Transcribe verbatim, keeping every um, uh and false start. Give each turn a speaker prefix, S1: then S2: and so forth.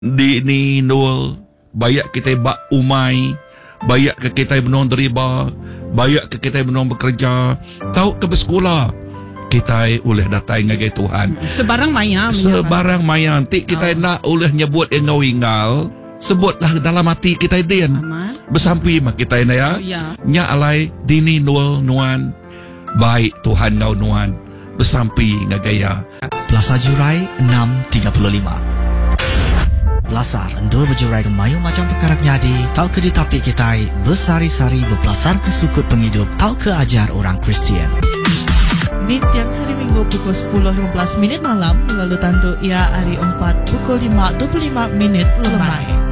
S1: di ni nol bayak kita bak umai, bayak ke kita benong deriba, bayak ke kita benong bekerja, tahu ke bersekolah kita oleh datai ngagai Tuhan
S2: sebarang maya
S1: sebarang maya nanti kita oh. nak oleh nyebut engau ingal sebutlah dalam hati kita din bersampi mak kita ini ya
S2: oh, ya.
S1: Nya alai dini nual nuan baik Tuhan ngau nuan bersampi ngagaya
S3: Plaza Jurai enam tiga puluh lima Belasar endul berjurai ke mayu macam perkara nyadi tau ke di tapi kita bersari-sari berpelasar ke sukut penghidup tau ke ajar orang Kristian
S4: di tiang hari Minggu pukul sepuluh lima belas minit malam lalu tanduk ia hari empat pukul lima dua puluh lima minit lemai.